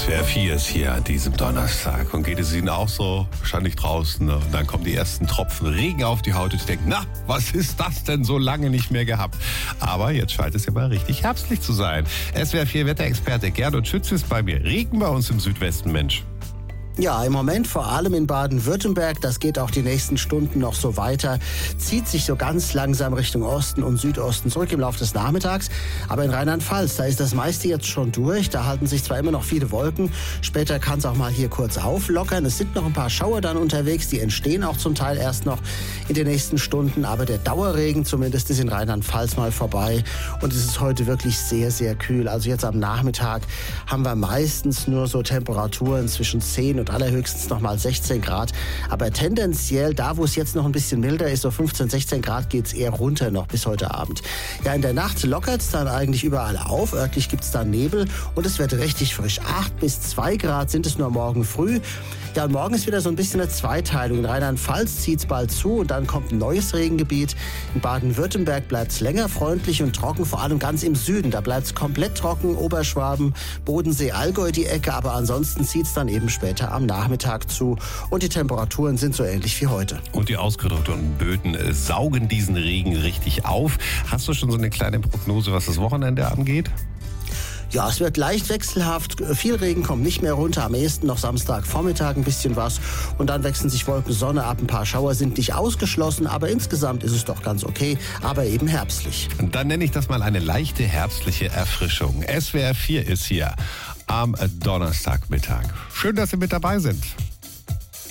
SWR 4 ist hier an diesem Donnerstag und geht es Ihnen auch so? Wahrscheinlich draußen. Ne? Und dann kommen die ersten Tropfen Regen auf die Haut und ich denke, na, was ist das denn so lange nicht mehr gehabt? Aber jetzt scheint es ja mal richtig herbstlich zu sein. SWR 4 Wetterexperte Gernot Schütz ist bei mir. Regen bei uns im Südwesten, Mensch. Ja, im Moment vor allem in Baden-Württemberg, das geht auch die nächsten Stunden noch so weiter, zieht sich so ganz langsam Richtung Osten und Südosten zurück im Laufe des Nachmittags. Aber in Rheinland-Pfalz, da ist das meiste jetzt schon durch, da halten sich zwar immer noch viele Wolken, später kann es auch mal hier kurz auflockern. Es sind noch ein paar Schauer dann unterwegs, die entstehen auch zum Teil erst noch in den nächsten Stunden, aber der Dauerregen zumindest ist in Rheinland-Pfalz mal vorbei und es ist heute wirklich sehr, sehr kühl. Also jetzt am Nachmittag haben wir meistens nur so Temperaturen zwischen 10 und allerhöchstens noch mal 16 Grad. Aber tendenziell, da wo es jetzt noch ein bisschen milder ist, so 15, 16 Grad, geht es eher runter noch bis heute Abend. Ja, in der Nacht lockert es dann eigentlich überall auf. Örtlich gibt es dann Nebel und es wird richtig frisch. 8 bis 2 Grad sind es nur morgen früh. Ja, und morgen ist wieder so ein bisschen eine Zweiteilung. In Rheinland-Pfalz zieht es bald zu und dann kommt ein neues Regengebiet. In Baden-Württemberg bleibt es länger freundlich und trocken, vor allem ganz im Süden. Da bleibt es komplett trocken, Oberschwaben, Bodensee, Allgäu die Ecke, aber ansonsten zieht es dann eben später am Nachmittag zu und die Temperaturen sind so ähnlich wie heute. Und die ausgedrückten Böden saugen diesen Regen richtig auf. Hast du schon so eine kleine Prognose, was das Wochenende angeht? Ja, es wird leicht wechselhaft. Viel Regen kommt nicht mehr runter. Am ehesten noch Samstagvormittag ein bisschen was. Und dann wechseln sich Wolken, Sonne ab. Ein paar Schauer sind nicht ausgeschlossen. Aber insgesamt ist es doch ganz okay. Aber eben herbstlich. Und dann nenne ich das mal eine leichte herbstliche Erfrischung. SWR 4 ist hier am Donnerstagmittag. Schön, dass Sie mit dabei sind.